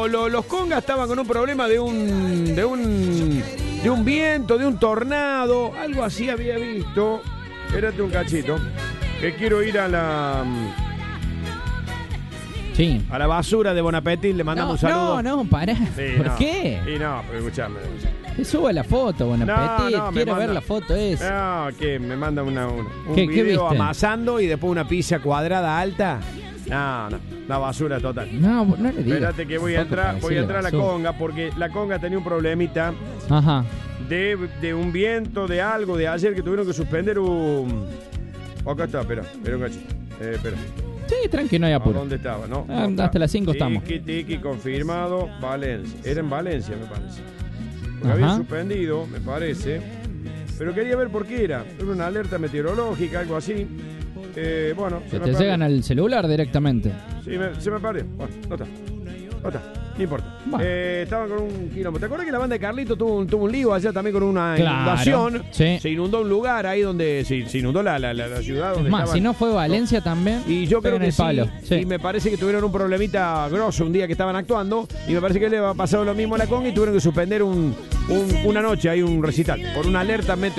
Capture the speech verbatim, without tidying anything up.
lo, lo, los congas estaban con un problema de un, de un, de un viento, de un tornado, algo así había visto. Espérate un cachito, que quiero ir a la... Sí. A la basura de Bon Appetit, le mandamos no, un saludo. No, no, pará. Sí, ¿Por no. qué? Y no, pero escuchame. Que suba la foto, Bon Appetit. No, no, Quiero manda, ver la foto esa. No, que me manda una, una, un ¿Qué, qué video viste? amasando y después una pizza cuadrada alta. No, no, la basura total. No, no le digas. Espérate que voy a entrar, voy a entrar a la conga porque la conga tenía un problemita. Ajá. De, de un viento, de algo, de ayer que tuvieron que suspender un... Acá está, espera, espera un cachito. Eh, espera. Sí, tranqui, no hay apuro. ¿Dónde estaba? No, Ah, no hasta las cinco estamos. Tiki, tiki, confirmado, Valencia. Era en Valencia, me parece. Porque Ajá. había suspendido, me parece. Pero quería ver por qué era. Era una alerta meteorológica, algo así. Eh, bueno, Se se te me llegan perdió. al celular directamente. Sí, me- se me perdió. Bueno, no está. No está. No importa. Va. Eh, estaban con un kilómetro. ¿Te acuerdas que la banda de Carlito tuvo un, tuvo un lío allá también con una Claro, inundación? sí. Se inundó un lugar ahí donde se, se inundó la, la, la, la ciudad donde Es más, estaban. si no fue Valencia también. Y yo creo pegan que el sí, palo. Sí. y me parece que tuvieron un problemita grosso un día que estaban actuando y me parece que le ha pasado lo mismo a la conga y tuvieron que suspender un, un- una noche ahí un recital por una alerta meteorológica.